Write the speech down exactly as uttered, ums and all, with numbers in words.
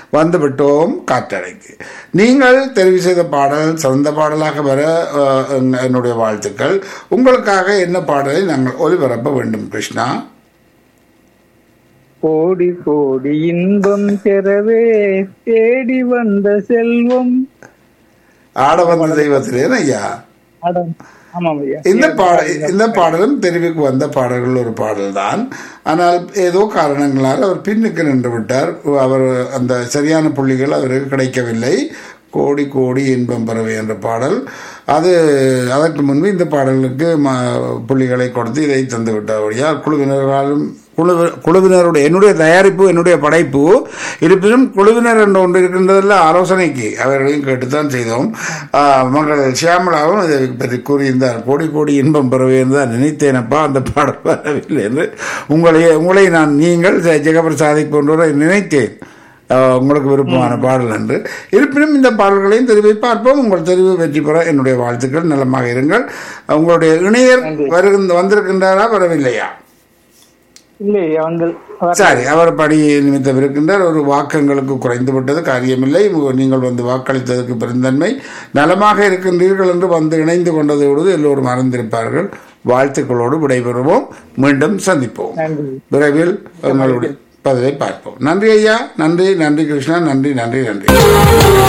வந்துவிட்டோம் காற்றலைக்கு. நீங்கள் தெரிவு செய்த பாடல் சிறந்த பாடலாக வர அஹ், என்னுடைய வாழ்த்துக்கள். உங்களுக்காக என்ன பாடலை நாங்கள் ஒலிபரப்ப வேண்டும் கிருஷ்ணா? கோடி கோடி இன்பம் பெறவே தேடி வந்த செல்வம். ஆட வந்த தெய்வத்திலே ஐயா. அடம். ஆமாம் ஐயா. இந்த பாட இந்த பாடலும் தெரிவுக்கு வந்த பாடல்கள் ஒரு பாடல் தான். ஆனால் ஏதோ காரணங்களால் அவர் பின்னுக்கு நின்று விட்டார். அவர் அந்த சரியான புள்ளிகள் அவருக்கு கிடைக்கவில்லை. கோடி கோடி இன்பம் பறவை என்ற பாடல் அது அதற்கு முன்பு இந்த பாடலுக்கு ம புள்ளிகளை கொடுத்து இதை தந்து விட்டார். யார் குழுவினர்களாலும் குழு குழுவினருடைய என்னுடைய தயாரிப்பு என்னுடைய படைப்பு இருப்பினும் குழுவினர் என்று ஒன்று இருக்கின்றதில் ஆலோசனைக்கு அவர்களையும் கேட்டுத்தான் செய்தோம். மகள் சியாமலாவும் இதை பற்றி கூறியிருந்தார். கோடி கோடி இன்பம் பெறவே தான் நினைத்தேனப்பா அந்த பாடல் வரவில்லை என்று. உங்களை உங்களை நான் நீங்கள் ஜெகபிரசாதி போன்றவரை நினைத்தேன் உங்களுக்கு விருப்பமான பாடல் என்று. இருப்பினும் இந்த பாடல்களையும் தெரிவி பார்ப்போம். உங்கள் தெரிவு வெற்றி பெற என்னுடைய வாழ்த்துக்கள். நலமாக இருங்கள். உங்களுடைய இணையர் வருகின்ற வந்திருக்கின்றாரா வரவில்லையா? சரி, அவர் பணி நிமித்தம் இருக்கின்றார். ஒரு வாக்கங்களுக்கு குறைந்து விட்டது காரியமில்லை. நீங்கள் வந்து வாக்களித்ததற்கு பெருந்தன்மை. நலமாக இருக்கின்றீர்கள் என்று வந்து இணைந்து கொண்டதோடு எல்லோரும் மறந்திருப்பார்கள். வாழ்த்துக்களோடு விடைபெறுவோம். மீண்டும் சந்திப்போம். விரைவில் உங்களுடைய பதிலை பார்ப்போம். நன்றி ஐயா. நன்றி நன்றி கிருஷ்ணா. நன்றி நன்றி நன்றி.